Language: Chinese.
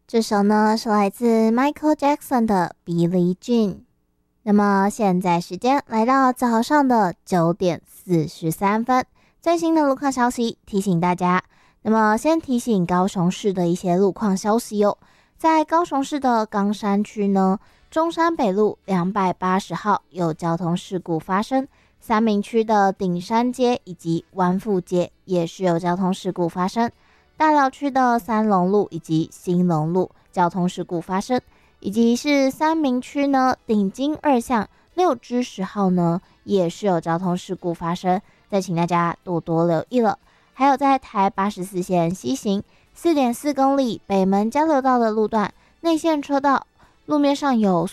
这首呢是来自 Michael Jackson 的 Billie Jean。那么现在时间来到早上的9:43，最新的路况消息提醒大家。那么先提醒高雄市的一些路况消息哦，在高雄市的冈山区呢，中山北路280号有交通事故发生，三民区的顶山街以及湾富街也是有交通事故发生，大寮区的三龙路以及新龙路交通事故发生，以及是三民区呢顶金二巷6支10号呢也是有交通事故发生，再请大家多多留意了。还有在台84线西行 4.4 公里北门交流道的路段内线车道路面上有